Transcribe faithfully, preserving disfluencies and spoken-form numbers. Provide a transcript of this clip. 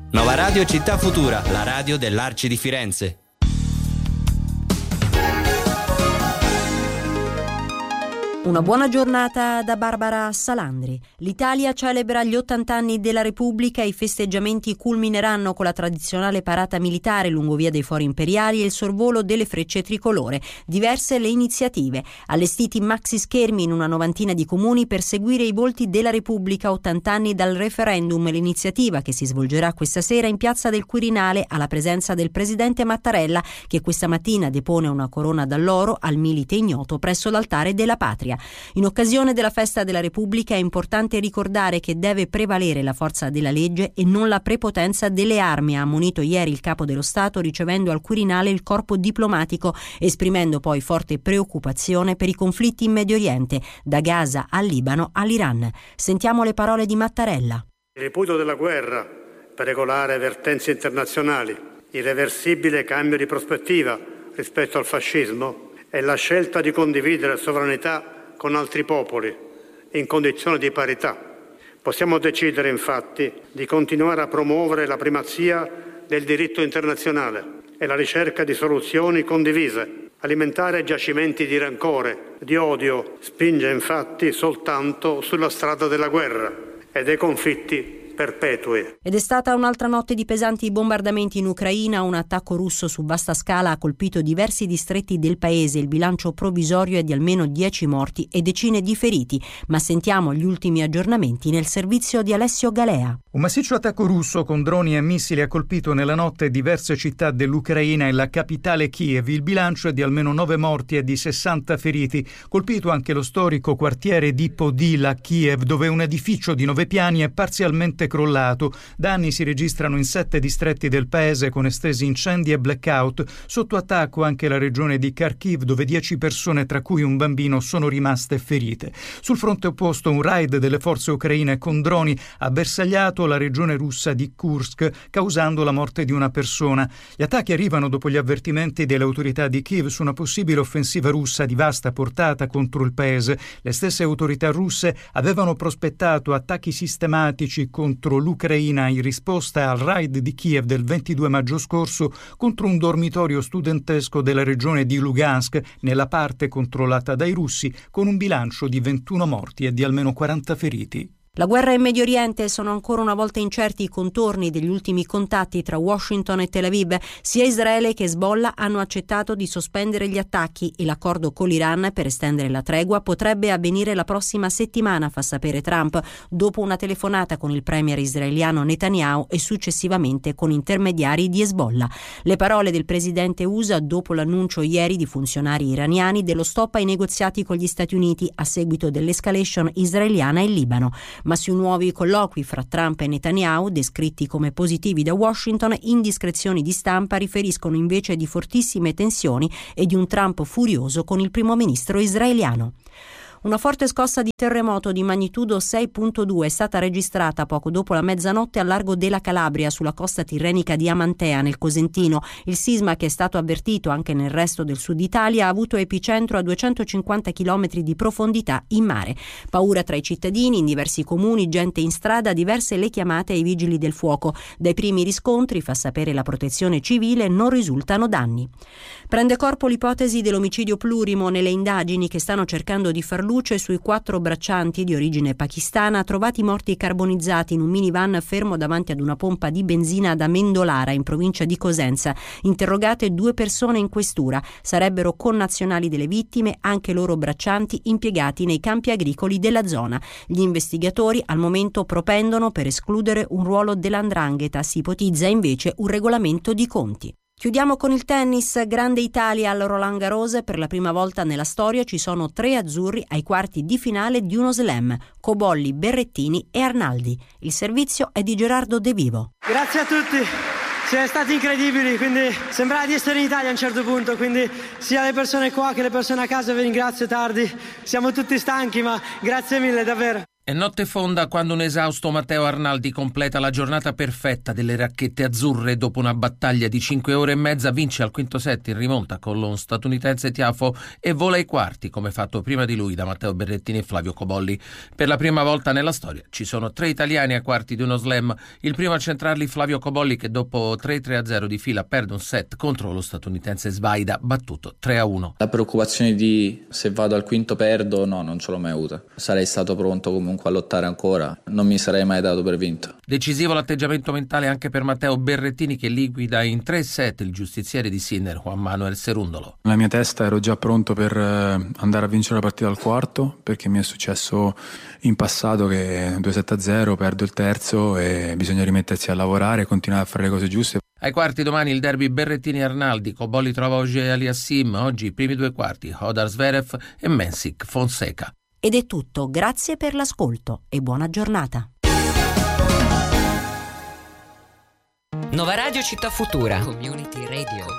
Nova Radio Città Futura, la radio dell'Arci di Firenze. Una buona giornata da Barbara Salandri. L'Italia celebra gli ottanta anni della Repubblica e i festeggiamenti culmineranno con la tradizionale parata militare lungo via dei Fori Imperiali e il sorvolo delle frecce tricolore. Diverse le iniziative, allestiti maxi schermi in una novantina di comuni per seguire i volti della Repubblica, ottanta anni dal referendum, l'iniziativa che si svolgerà questa sera in Piazza del Quirinale alla presenza del presidente Mattarella, che questa mattina depone una corona d'alloro al milite ignoto presso l'altare della Patria. In occasione della festa della Repubblica è importante ricordare che deve prevalere la forza della legge e non la prepotenza delle armi, ha ammonito ieri il capo dello Stato ricevendo al Quirinale il corpo diplomatico, esprimendo poi forte preoccupazione per i conflitti in Medio Oriente, da Gaza al Libano all'Iran. Sentiamo le parole di Mattarella. Il ripudio della guerra per regolare vertenze internazionali, irreversibile cambio di prospettiva rispetto al fascismo e la scelta di condividere sovranità con altri popoli in condizioni di parità. Possiamo decidere infatti di continuare a promuovere la primazia del diritto internazionale e la ricerca di soluzioni condivise. Alimentare giacimenti di rancore, di odio, spinge infatti soltanto sulla strada della guerra e dei conflitti perpetui. Ed è stata un'altra notte di pesanti bombardamenti in Ucraina. Un attacco russo su vasta scala ha colpito diversi distretti del paese. Il bilancio provvisorio è di almeno dieci morti e decine di feriti. Ma sentiamo gli ultimi aggiornamenti nel servizio di Alessio Galea. Un massiccio attacco russo con droni e missili ha colpito nella notte diverse città dell'Ucraina e la capitale Kiev. Il bilancio è di almeno nove morti e di sessanta feriti. Colpito anche lo storico quartiere di Podil a Kiev, dove un edificio di nove piani è parzialmente crollato. Danni si registrano in sette distretti del paese con estesi incendi e blackout. Sotto attacco anche la regione di Kharkiv, dove dieci persone, tra cui un bambino, sono rimaste ferite. Sul fronte opposto un raid delle forze ucraine con droni ha bersagliato la regione russa di Kursk, causando la morte di una persona. Gli attacchi arrivano dopo gli avvertimenti delle autorità di Kiev su una possibile offensiva russa di vasta portata contro il paese. Le stesse autorità russe avevano prospettato attacchi sistematici contro l'Ucraina in risposta al raid di Kiev del ventidue maggio scorso contro un dormitorio studentesco della regione di Lugansk, nella parte controllata dai russi, con un bilancio di ventuno morti e di almeno quaranta feriti. La guerra in Medio Oriente, sono ancora una volta incerti i contorni degli ultimi contatti tra Washington e Tel Aviv. Sia Israele che Hezbollah hanno accettato di sospendere gli attacchi e l'accordo con l'Iran per estendere la tregua potrebbe avvenire la prossima settimana, fa sapere Trump, dopo una telefonata con il premier israeliano Netanyahu e successivamente con intermediari di Hezbollah. Le parole del presidente U S A dopo l'annuncio ieri di funzionari iraniani dello stop ai negoziati con gli Stati Uniti a seguito dell'escalation israeliana in Libano. Ma sui nuovi colloqui fra Trump e Netanyahu, descritti come positivi da Washington, indiscrezioni di stampa riferiscono invece di fortissime tensioni e di un Trump furioso con il primo ministro israeliano. Una forte scossa di terremoto di magnitudo sei virgola due è stata registrata poco dopo la mezzanotte al largo della Calabria, sulla costa tirrenica di Amantea, nel Cosentino. Il sisma, che è stato avvertito anche nel resto del sud Italia, ha avuto epicentro a duecentocinquanta chilometri di profondità in mare. Paura tra i cittadini, in diversi comuni, gente in strada, diverse le chiamate ai vigili del fuoco. Dai primi riscontri, fa sapere la Protezione Civile, non risultano danni. Prende corpo l'ipotesi dell'omicidio plurimo nelle indagini che stanno cercando di far luce sui quattro braccianti di origine pakistana trovati morti carbonizzati in un minivan fermo davanti ad una pompa di benzina ad Amendolara, in provincia di Cosenza. Interrogate due persone in questura. Sarebbero connazionali delle vittime, anche loro braccianti impiegati nei campi agricoli della zona. Gli investigatori al momento propendono per escludere un ruolo dell'Andrangheta. Si ipotizza invece un regolamento di conti. Chiudiamo con il tennis. Grande Italia al Roland Garros. Per la prima volta nella storia ci sono tre azzurri ai quarti di finale di uno slam: Cobolli, Berrettini e Arnaldi. Il servizio è di Gerardo De Vivo. Grazie a tutti, siete stati incredibili, quindi sembrava di essere in Italia a un certo punto, quindi sia le persone qua che le persone a casa vi ringrazio tardi, siamo tutti stanchi, ma grazie mille davvero. È notte fonda quando un esausto Matteo Arnaldi completa la giornata perfetta delle racchette azzurre e dopo una battaglia di cinque ore e mezza vince al quinto set in rimonta con lo statunitense Tiafoe e vola ai quarti come fatto prima di lui da Matteo Berrettini e Flavio Cobolli. Per la prima volta nella storia ci sono tre italiani ai quarti di uno slam, il primo a centrarli Flavio Cobolli che dopo tre tre a zero di fila perde un set contro lo statunitense Svaida battuto tre a uno. La preoccupazione di se vado al quinto perdo no, non ce l'ho mai avuta. Sarei stato pronto comunque a lottare ancora, non mi sarei mai dato per vinto. Decisivo l'atteggiamento mentale anche per Matteo Berrettini che liquida in tre set il giustiziere di Sinner Juan Manuel Cerundolo. Nella mia testa ero già pronto per andare a vincere la partita al quarto, perché mi è successo in passato che due sette a zero perdo il terzo e bisogna rimettersi a lavorare e continuare a fare le cose giuste. Ai quarti domani il derby Berrettini-Arnaldi, Cobolli trova Auger Aliassime, oggi i primi due quarti Hodar Zverev e Mensik Fonseca. Ed è tutto, grazie per l'ascolto e buona giornata. Nova Radio Città Futura. Community Radio.